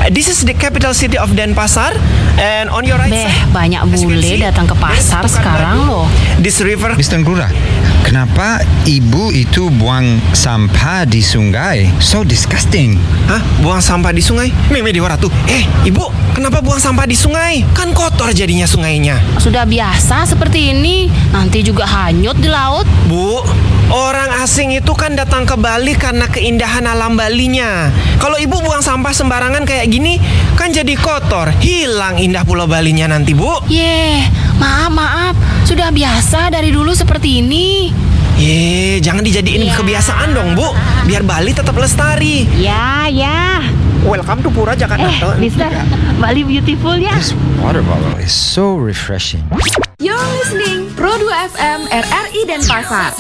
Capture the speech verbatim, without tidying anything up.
This is the capital city of Denpasar, and on your right Beh, side, banyak as you can bule see, datang ke there's pasar Pekanbaru. sekarang loh. This river. mister Ngurah, kenapa ibu itu buang sampah di sungai? So disgusting. Hah? Buang sampah di sungai? Meme di tuh. Eh, ibu, kenapa buang sampah di sungai? Kan kotor jadinya sungainya. Sudah biasa seperti ini, nanti juga hanyut di laut. Bu, orang asing itu kan datang ke Bali karena keindahan alam Balinya. Kalau ibu buang sampah sembarangan kayak gini, kan jadi kotor. Hilang indah pulau Balinya nanti, Bu. Yeh, maaf maaf, sudah biasa dari dulu seperti ini. Ye, jangan dijadiin Ya. kebiasaan dong, Bu. Biar Bali tetap lestari. Ya ya. Welcome to Pura Jakarta. Eh, Mister, Bali beautiful ya. This water bottle is so refreshing. You're listening Pro dua F M R R I Denpasar.